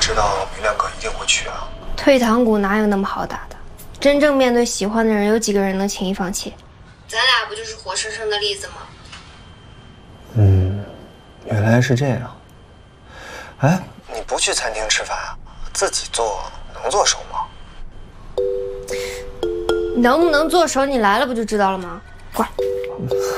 知道明亮哥一定会去啊。 退堂鼓哪有那么好打的？真正面对喜欢的人，有几个人能轻易放弃？咱俩不就是活生生的例子吗？ 原来是这样。哎，你不去餐厅吃饭，自己做能做熟吗？ 能不能做熟，你来了不就知道了吗？乖。